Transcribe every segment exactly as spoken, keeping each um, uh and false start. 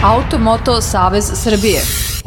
Automoto Savez Srbije.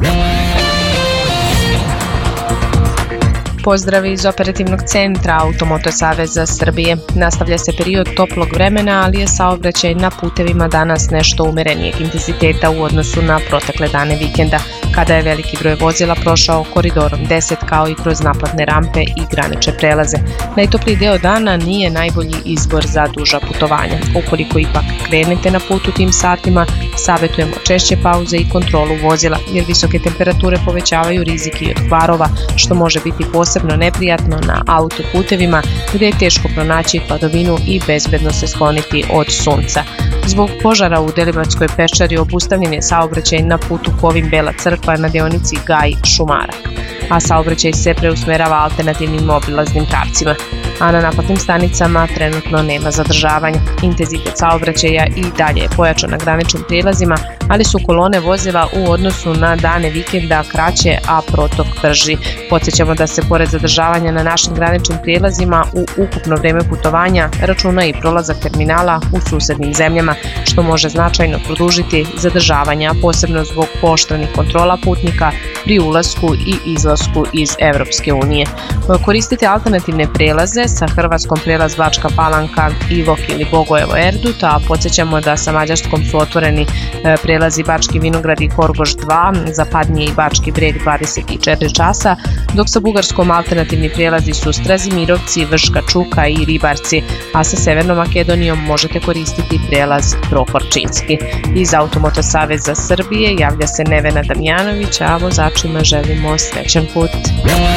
Pozdrav iz operativnog centra Automoto Saveza Srbije. Nastavlja se period toplog vremena, ali je saobraćaj na putevima danas nešto umerenijeg intenziteta u odnosu na protekle dane vikenda, kada je veliki broj vozila prošao koridorom deset kao i kroz naplatne rampe i granične prelaze. Najtopliji deo dana nije najbolji izbor za duža putovanja. Ukoliko ipak krenete na put u tim satima, savjetujemo češće pauze i kontrolu vozila, jer visoke temperature povećavaju rizik i od kvarova, što može biti posebno neprijatno na autoputevima gdje je teško pronaći hladovinu i bezbedno se skloniti od sunca. Zbog požara u Delibatskoj peščari obustavljen je saobraćaj na putu Kovin-Bela Crkva na deonici Gaj-Šumarak, a saobraćaj se preusmerava alternativnim obilaznim pravcima, a na naplatnim stanicama trenutno nema zadržavanja. Intenzitet saobraćaja i dalje je pojačan na graničnim prijelazima, ali su kolone vozila u odnosu na dane vikenda kraće, a protok brži. Podsjećamo da se pored zadržavanja na našim graničnim prijelazima u ukupno vreme putovanja računa i prolazak terminala u susednim zemljama, što može značajno produžiti zadržavanja, posebno zbog pooštrenih kontrola putnika pri ulasku i izlasku iz Evropske unije. Koristite alternativne prelaze, sa Hrvatskom prelaz Bačka Palanka, Ilok ili Bogojevo Erdut, a podsjećamo da sa Mađarskom su otvoreni prelazi Bački Vinograd i Horgoš dva, Zapadnije i Bački Breg dvadeset četiri časa, dok sa Bugarskom alternativni prelazi su Strazimirovci, Vrška Čuka i Ribarci, a sa Severnom Makedonijom možete koristiti prelaz Prohorčinski. Iz Automoto Saveza Srbije javlja se Nevena Damjanović, a vozačima želimo srećan put.